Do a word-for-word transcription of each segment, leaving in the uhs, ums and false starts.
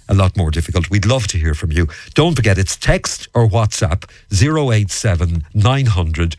a lot more difficult. We'd love to hear from you. Don't forget, it's text or WhatsApp zero eight seven nine hundred.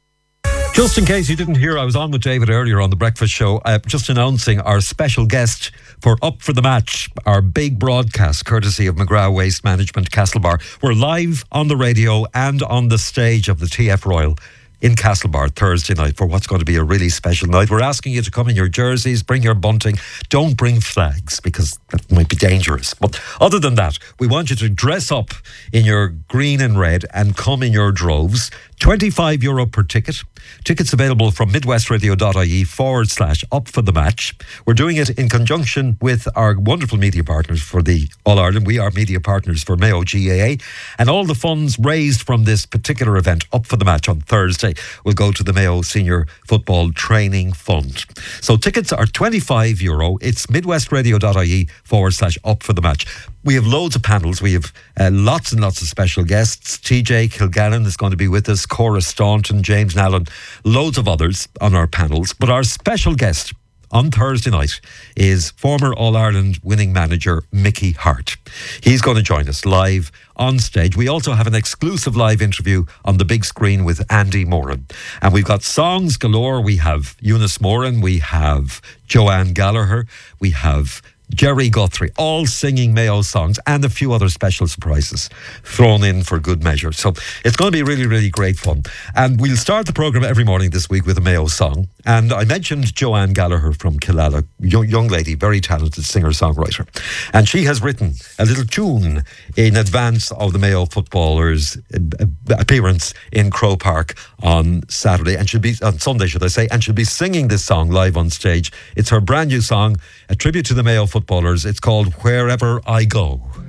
Just in case you didn't hear, I was on with David earlier on the breakfast show, uh, just announcing our special guest for Up for the Match, our big broadcast courtesy of McGrath Waste Management, Castlebar. We're live on the radio and on the stage of the T F Royal in Castlebar Thursday night for what's going to be a really special night. We're asking you to come in your jerseys, bring your bunting. Don't bring flags because that might be dangerous. But other than that, we want you to dress up in your green and red and come in your droves. twenty-five euro per ticket. Tickets available from midwestradio.ie forward slash up for the match. We're doing it in conjunction with our wonderful media partners for the All-Ireland. We are media partners for Mayo G A A. And all the funds raised from this particular event, Up for the Match on Thursday, will go to the Mayo Senior Football Training Fund. So tickets are twenty-five euro. It's midwestradio.ie forward slash up for the match. We have loads of panels. We have uh, lots and lots of special guests. T J Kilgallen is going to be with us, Cora Staunton, James Nallen, loads of others on our panels. But our special guest on Thursday night is former All-Ireland winning manager Mickey Harte. He's going to join us live on stage. We also have an exclusive live interview on the big screen with Andy Moran. And we've got songs galore. We have Eunice Moran, we have Joanne Gallagher, we have Jerry Guthrie, all singing Mayo songs and a few other special surprises thrown in for good measure. So it's going to be really, really great fun. And we'll start the programme every morning this week with a Mayo song. And I mentioned Joanne Gallagher from Killala, young, young lady, very talented singer-songwriter. And she has written a little tune in advance of the Mayo footballers' appearance in Crow Park on Saturday, and she'll be, on Sunday, should I say, and she'll be singing this song live on stage. It's her brand new song, a tribute to the Mayo footballers. It's called Wherever I Go.